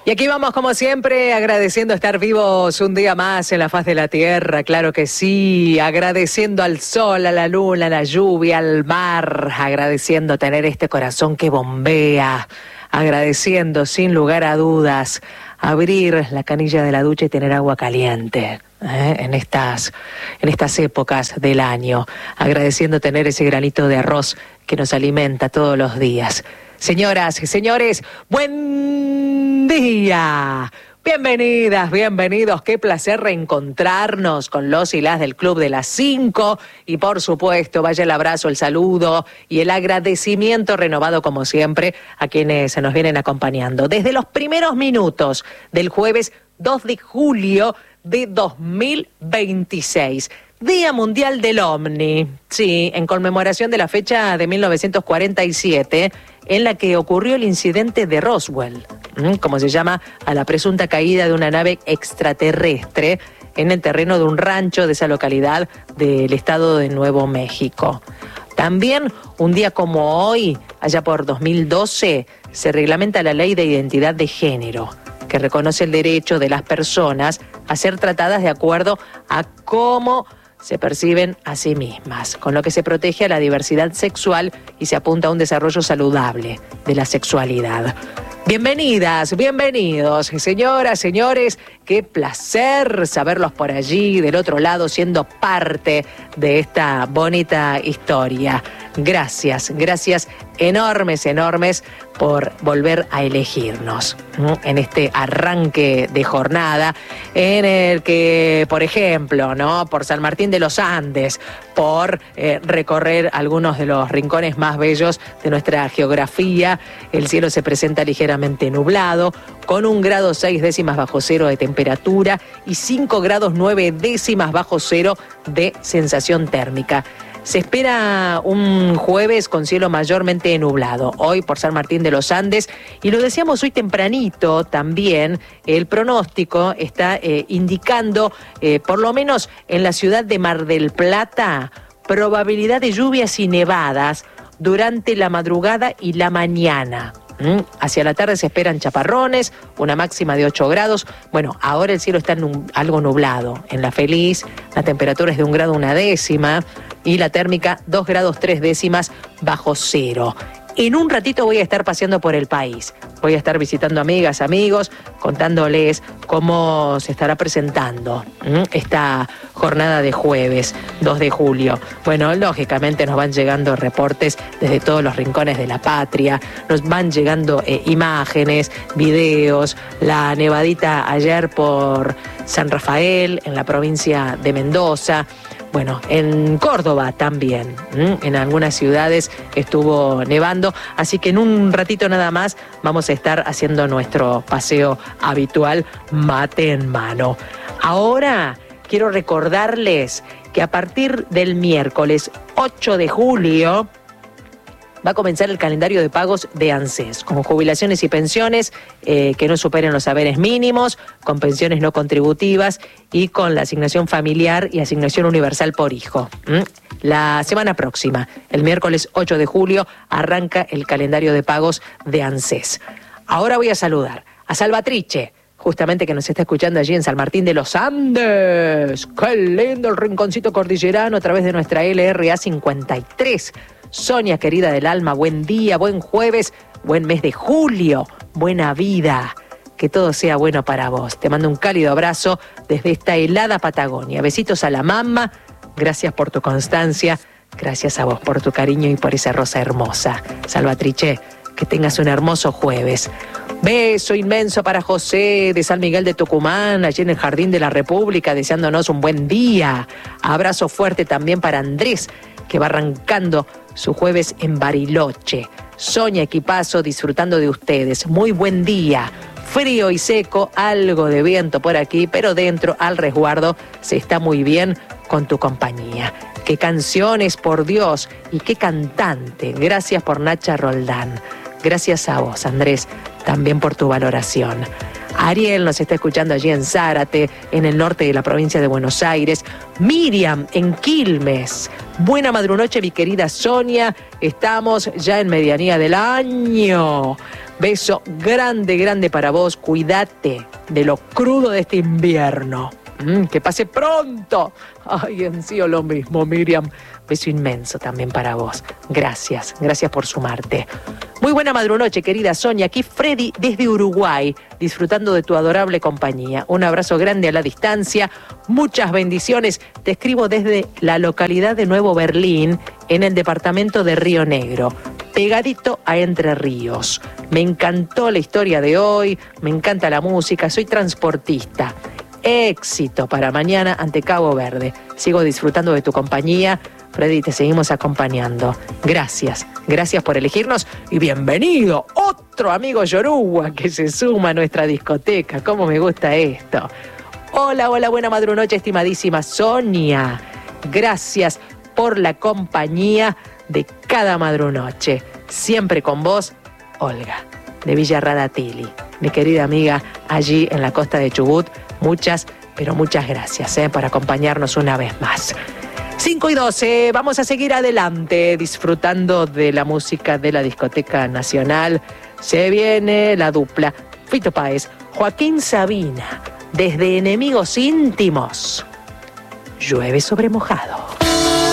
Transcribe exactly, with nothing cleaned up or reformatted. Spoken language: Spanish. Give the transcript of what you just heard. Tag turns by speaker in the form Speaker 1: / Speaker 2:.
Speaker 1: Y aquí vamos, como siempre, agradeciendo estar vivos un día más en la faz de la tierra, claro que sí, agradeciendo al sol, a la luna, a la lluvia, al mar, agradeciendo tener este corazón que bombea, agradeciendo, sin lugar a dudas, abrir la canilla de la ducha y tener agua caliente. ¿Eh? En estas, en estas épocas del año, agradeciendo tener ese granito de arroz que nos alimenta todos los días. Señoras y señores, buen día. Bienvenidas, bienvenidos. Qué placer reencontrarnos con los y las del Club de las Cinco. Y por supuesto, vaya el abrazo, el saludo y el agradecimiento renovado como siempre a quienes se nos vienen acompañando. Desde los primeros minutos del jueves dos de julio de dos mil veintiséis. Día Mundial del OVNI, sí, en conmemoración de la fecha de mil novecientos cuarenta y siete, en la que ocurrió el incidente de Roswell, como se llama a la presunta caída de una nave extraterrestre en el terreno de un rancho de esa localidad del estado de Nuevo México. También, un día como hoy, allá por dos mil doce, se reglamenta la Ley de Identidad de Género, que reconoce el derecho de las personas a ser tratadas de acuerdo a cómo se perciben a sí mismas, con lo que se protege a la diversidad sexual y se apunta a un desarrollo saludable de la sexualidad. Bienvenidas, bienvenidos, señoras, señores, qué placer saberlos por allí, del otro lado, siendo parte de esta bonita historia. Gracias, gracias enormes, enormes por volver a elegirnos ¿no? en este arranque de jornada en el que, por ejemplo, ¿no? por San Martín de los Andes, por eh, recorrer algunos de los rincones más bellos de nuestra geografía, el cielo se presenta ligeramente nublado, con un grado seis décimas bajo cero de temperatura y cinco grados nueve décimas bajo cero de sensación térmica. Se espera un jueves con cielo mayormente nublado, hoy por San Martín de los Andes, y lo decíamos hoy tempranito también, el pronóstico está eh, indicando, eh, por lo menos en la ciudad de Mar del Plata, probabilidad de lluvias y nevadas durante la madrugada y la mañana. ¿Mm? Hacia la tarde se esperan chaparrones, una máxima de ocho grados. Bueno, ahora el cielo está nub- algo nublado. En La Feliz, la temperatura es de un grado una décima y la térmica dos grados tres décimas bajo cero. En un ratito voy a estar paseando por el país. Voy a estar visitando amigas, amigos, contándoles cómo se estará presentando ¿m? esta jornada de jueves, dos de julio. Bueno, lógicamente nos van llegando reportes desde todos los rincones de la patria, nos van llegando eh, imágenes, videos, la nevadita ayer por San Rafael, en la provincia de Mendoza. Bueno, en Córdoba también, ¿m? en algunas ciudades estuvo nevando, así que en un ratito nada más vamos a estar haciendo nuestro paseo habitual, mate en mano. Ahora quiero recordarles que a partir del miércoles ocho de julio va a comenzar el calendario de pagos de ANSES, con jubilaciones y pensiones eh, que no superen los haberes mínimos, con pensiones no contributivas y con la asignación familiar y asignación universal por hijo. ¿Mm? La semana próxima, el miércoles ocho de julio, arranca el calendario de pagos de ANSES. Ahora voy a saludar a Salvatrice, justamente que nos está escuchando allí en San Martín de los Andes. ¡Qué lindo el rinconcito cordillerano a través de nuestra L R A cincuenta y tres! Sonia, querida del alma, buen día, buen jueves, buen mes de julio, buena vida. Que todo sea bueno para vos. Te mando un cálido abrazo desde esta helada Patagonia. Besitos a la mamá. Gracias por tu constancia. Gracias a vos por tu cariño y por esa rosa hermosa. Salvatrice, que tengas un hermoso jueves. Beso inmenso para José de San Miguel de Tucumán, allí en el Jardín de la República, deseándonos un buen día. Abrazo fuerte también para Andrés, que va arrancando su jueves en Bariloche. Soña, equipazo, disfrutando de ustedes. Muy buen día. Frío y seco, algo de viento por aquí, pero dentro, al resguardo, se está muy bien con tu compañía. Qué canciones, por Dios, y qué cantante. Gracias por Nacha Roldán. Gracias a vos, Andrés, también por tu valoración. Ariel nos está escuchando allí en Zárate, en el norte de la provincia de Buenos Aires. Miriam, en Quilmes. Buena madrunoche, mi querida Sonia. Estamos ya en medianía del año. Beso grande, grande para vos. Cuídate de lo crudo de este invierno. Mm, que pase pronto. Ay, en sí o lo mismo, Miriam. Beso inmenso también para vos. Gracias, gracias por sumarte. Muy buena madrunoche, querida Sonia. Aquí Freddy desde Uruguay, disfrutando de tu adorable compañía. Un abrazo grande a la distancia. Muchas bendiciones. Te escribo desde la localidad de Nuevo Berlín, en el departamento de Río Negro, pegadito a Entre Ríos. Me encantó la historia de hoy, me encanta la música, soy transportista. Éxito para mañana ante Cabo Verde. Sigo disfrutando de tu compañía. Freddy, te seguimos acompañando. Gracias, gracias por elegirnos y bienvenido otro amigo yoruba que se suma a nuestra discoteca. Cómo me gusta esto. Hola, hola, buena madrunoche, estimadísima Sonia. Gracias por la compañía de cada madrunoche. Siempre con vos, Olga, de Villa Radatili, mi querida amiga allí en la costa de Chubut. Muchas, pero muchas gracias eh, por acompañarnos una vez más. cinco y doce, vamos a seguir adelante disfrutando de la música de la Discoteca Nacional. Se viene la dupla Fito Páez, Joaquín Sabina, desde Enemigos Íntimos. Llueve sobre mojado.